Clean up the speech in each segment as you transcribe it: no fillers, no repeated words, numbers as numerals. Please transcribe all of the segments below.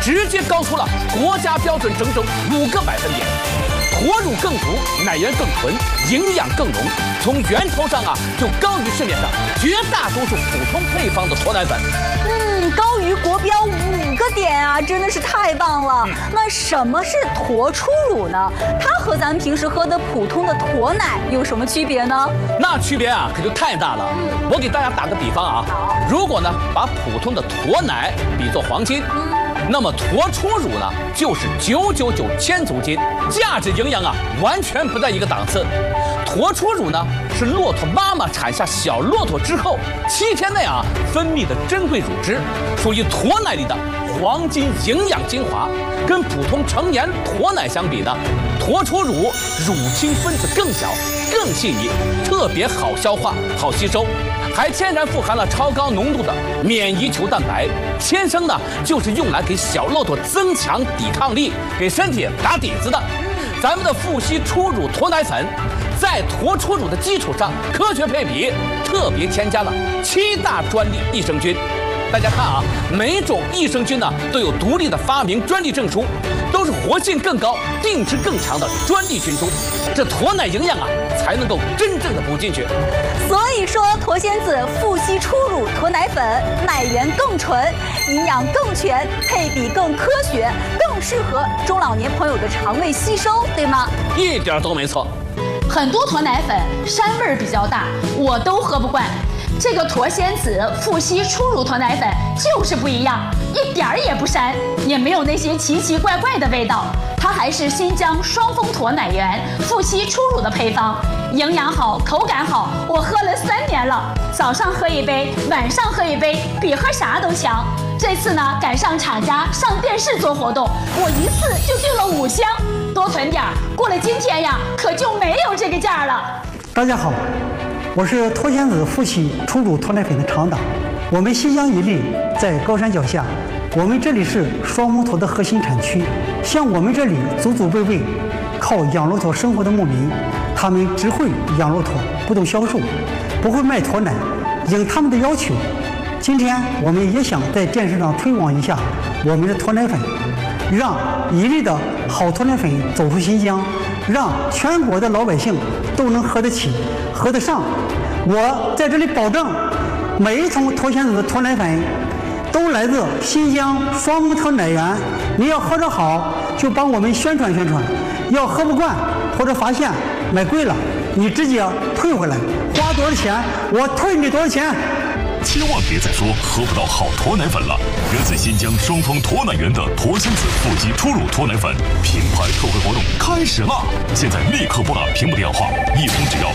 直接高出了国家标准整整5个百分点。驼乳更足，奶源更纯，营养更浓，从源头上就高于市面上绝大多数普通配方的驼奶粉。 高于国标5个点啊，真的是太棒了。那什么是驼初乳呢？它和咱们平时喝的普通的驼奶有什么区别呢？ 那区别可就太大了。我给大家打个比方如果把普通的驼奶比作黄金，那么驼初乳呢就是999千足金，价值营养完全不在一个档次。驼初乳呢是骆驼妈妈产下小骆驼之后7天内分泌的珍贵乳汁，属于驼奶里的黄金营养精华。跟普通成年驼奶相比呢，驼初乳乳清分子更小、更细腻，特别好消化、好吸收，还天然富含了超高浓度的免疫球蛋白，天生呢就是用来给小骆驼增强抵抗力、给身体打底子的。咱们的富硒初乳驼奶粉，在驼初乳的基础上科学配比，特别添加了7大专利益生菌。大家看每种益生菌呢都有独立的发明专利证书，都是活性更高、定值更强的专利菌株，这驼奶营养才能够真正的补进去。 所以说，驼仙子富硒初乳驼奶粉奶源更纯，营养更全，配比更科学，更适合中老年朋友的肠胃吸收，对吗？ 一点都没错。 很多驼奶粉膻味比较大，我都喝不惯。这个驼仙子富硒初乳驼奶粉就是不一样，一点儿也不膻，也没有那些奇奇怪怪的味道。它还是新疆双峰驼奶源富硒初乳的配方，营养好，口感好，我喝了3年了，早上喝一杯，晚上喝一杯，比喝啥都强。这次呢，赶上厂家上电视做活动，我一次就订了5箱，多囤点儿，过了今天呀，可就没有这个价了。 大家好，我是驼仙子富硒初乳驼奶粉的厂长。我们新疆伊犁在高山脚下，我们这里是双峰驼的核心产区。像我们这里祖祖辈辈靠养骆驼生活的牧民，他们只会养骆驼，不懂销售，不会卖驼奶。应他们的要求，今天我们也想在电视上推广一下我们的驼奶粉，让伊犁的好驼奶粉走出新疆，让全国的老百姓都能喝得起、喝得上。我在这里保证，每一桶驼仙子的驼奶粉都来自新疆双峰驼奶源。你要喝得好，就帮我们宣传宣传；要喝不惯或者发现买贵了，你直接退回来，花多少钱我退你多少钱。 千万别再说喝不到好驼奶粉了！源自新疆双峰驼奶源的驼仙子富硒初乳驼奶粉品牌特惠活动开始啦！现在立刻拨打屏幕电话，一桶只要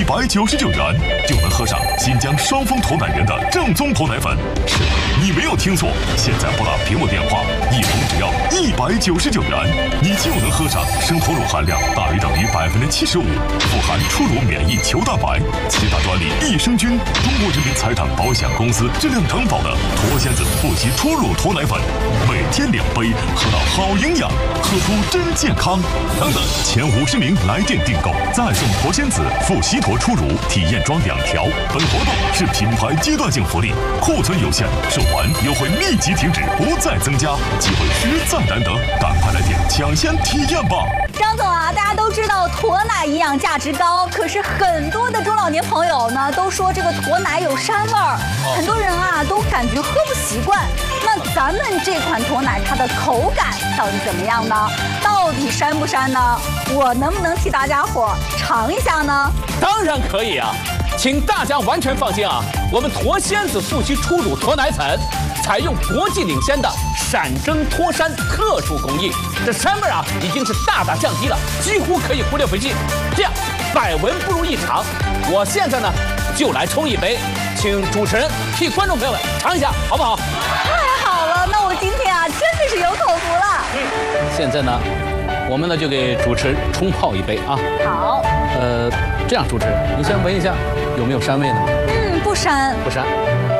199元，就能喝上新疆双峰驼奶源的正宗驼奶粉。是的，你没有听错，现在拨打屏幕电话，一桶只要199元，你就能喝上生驼乳含量大于等于75%，富含初乳免疫球蛋白、7大专利益生菌，中国人民财产保险公司质量承保的驼仙子富硒初乳驼奶粉，每天2杯，喝到好营养，喝出真健康。等等，前50名来电订购，再送驼仙子富硒驼初乳体验装2条。本活动是品牌阶段性福利，库存有限，售完优惠立即停止，不再增加，机会实在难得，赶快来电抢先体验吧！ 张总大家都知道驼奶营养价值高，可是很多的中老年朋友呢都说这个驼奶有膻味儿，很多人都感觉喝不习惯。那咱们这款驼奶它的口感到底怎么样呢？到底膻不膻呢？我能不能替大家伙尝一下呢？ 当然可以请大家完全放心我们驼仙子富硒初乳驼奶粉采用国际领先的闪蒸脱膻特殊工艺，这膻味已经是大大降低了，几乎可以忽略不计。这样百闻不如一尝，我现在呢就来冲一杯，请主持人替观众朋友们尝一下，好不好？ 太好了，那我今天真的是有口福了。 现在呢，我们呢就给主持人冲泡一杯好。 这样，主持人，你先闻一下，有没有膻味呢？ 不膻， 不膻。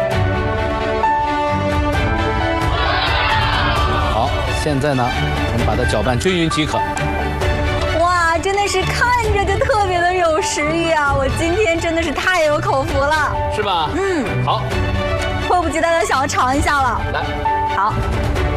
好，现在呢，我们把它搅拌均匀即可。 哇，真的是看着就特别的有食欲我今天真的是太有口福了， 是吧？好， 迫不及待的想要尝一下了。 来， 好。